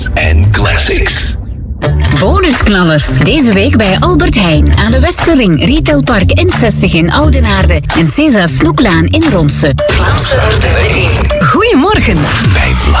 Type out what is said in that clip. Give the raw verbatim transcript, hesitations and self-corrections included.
en classics. Bonusknallers. Deze week bij Albert Heijn aan de Westerring, Retailpark N zestig in Oudenaarde en César Snoeklaan in Ronse. Vlaamse ordening. Goedemorgen. Bij Vlaanderen.